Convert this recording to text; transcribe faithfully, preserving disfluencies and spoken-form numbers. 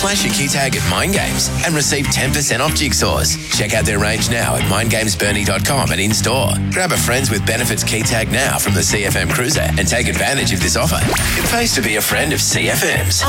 Flash your key tag at Mind Games and receive ten percent off jigsaws. Check out their range now at mind games burnie dot com and in-store. Grab a Friends with Benefits key tag now from the C F M Cruiser and take advantage of this offer. It pays to be a friend of C F M's.